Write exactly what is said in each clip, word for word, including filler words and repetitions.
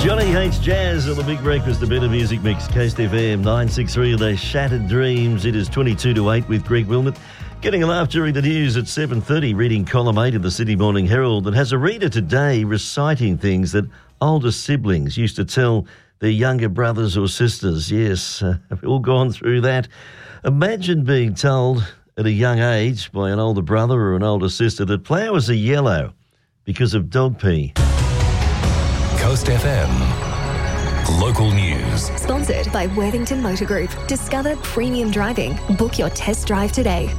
Johnny Hates Jazz on the Big Breakfast, a better music mix. Coast F M nine six three, They Shattered Dreams. It is twenty-two to eight with Greg Wilmot. Getting a laugh during the news at seven thirty, reading column eight of the Sydney Morning Herald that has a reader today reciting things that older siblings used to tell their younger brothers or sisters. Yes, uh, we've all gone through that. Imagine being told at a young age by an older brother or an older sister that flowers are yellow because of dog pee. Coast F M Local News. Sponsored by Worthington Motor Group. Discover premium driving. Book your test drive today.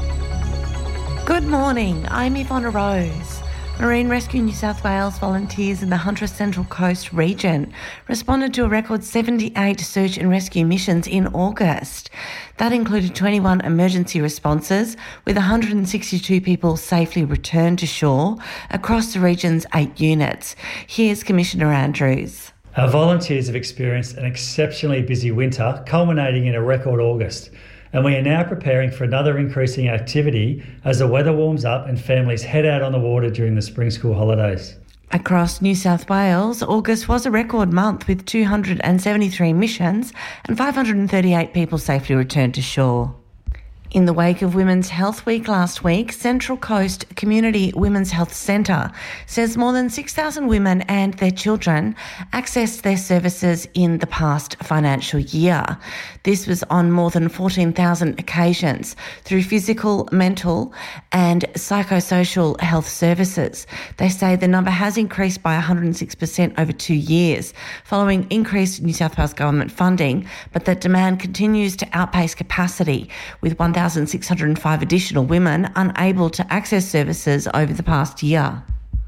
Good morning, I'm Yvonne Rose. Marine Rescue New South Wales volunteers in the Hunter Central Coast region responded to a record seventy-eight search and rescue missions in August. That included twenty-one emergency responses, with one hundred sixty-two people safely returned to shore across the region's eight units. Here's Commissioner Andrews. Our volunteers have experienced an exceptionally busy winter, culminating in a record August. And we are now preparing for another increasing activity as the weather warms up and families head out on the water during the spring school holidays. Across New South Wales, August was a record month with two hundred seventy-three missions and five hundred thirty-eight people safely returned to shore. In the wake of Women's Health Week last week, Central Coast Community Women's Health Centre says more than six thousand women and their children accessed their services in the past financial year. This was on more than fourteen thousand occasions through physical, mental and psychosocial health services. They say the number has increased by one hundred six percent over two years following increased New South Wales government funding, but that demand continues to outpace capacity, with one thousand six hundred five additional women unable to access services over the past year.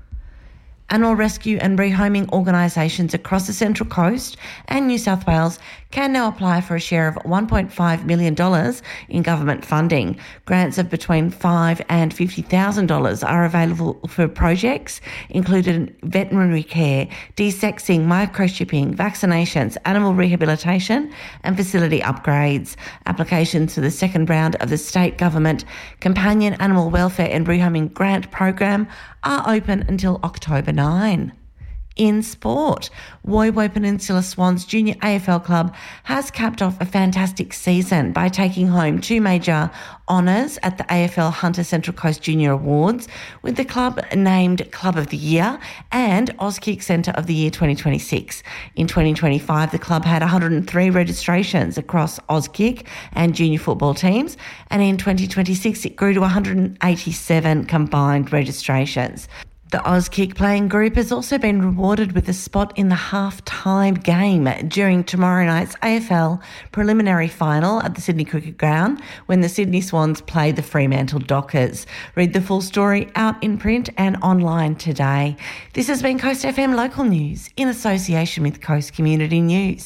Animal rescue and rehoming organisations across the Central Coast and New South Wales can now apply for a share of one point five million dollars in government funding. Grants of between five thousand dollars and fifty thousand dollars are available for projects including veterinary care, desexing, microchipping, vaccinations, animal rehabilitation and facility upgrades. Applications for the second round of the state government Companion Animal Welfare and Rehoming Grant Program are open until October ninth. In sport, Woiwo Peninsula Swans Junior A F L Club has capped off a fantastic season by taking home two major honours at the A F L Hunter Central Coast Junior Awards, with the club named Club of the Year and Auskick Centre of the Year twenty twenty-six. In twenty twenty-five, the club had one hundred three registrations across Auskick and junior football teams, and in twenty twenty-six it grew to one hundred eighty-seven combined registrations. The Auskick playing group has also been rewarded with a spot in the half-time game during tomorrow night's A F L preliminary final at the Sydney Cricket Ground when the Sydney Swans play the Fremantle Dockers. Read the full story out in print and online today. This has been Coast F M Local News in association with Coast Community News.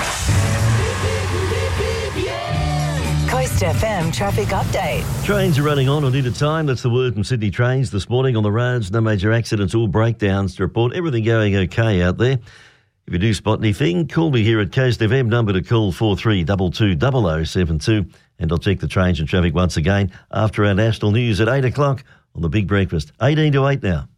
Coast F M traffic update. Trains are running on or near time. That's the word from Sydney Trains this morning on the roads. No major accidents or breakdowns to report. Everything going okay out there. If you do spot anything, call me here at Coast F M. Number to call four three two two zero zero seven two. And I'll check the trains and traffic once again after our national news at eight o'clock on the Big Breakfast. eighteen to eight now.